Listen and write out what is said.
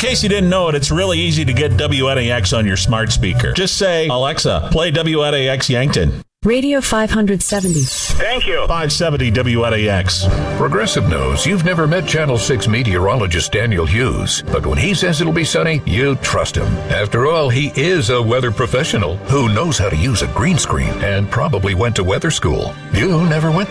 case you didn't know it, it's really easy to get WNAX on your smart speaker. Just say, Alexa, play WNAX Yankton. Radio 570. Thank you. 570 WNAX. Progressive knows you've never met Channel 6 meteorologist Daniel Hughes, but when he says it'll be sunny, you trust him. After all, he is a weather professional who knows how to use a green screen and probably went to weather school. You never went to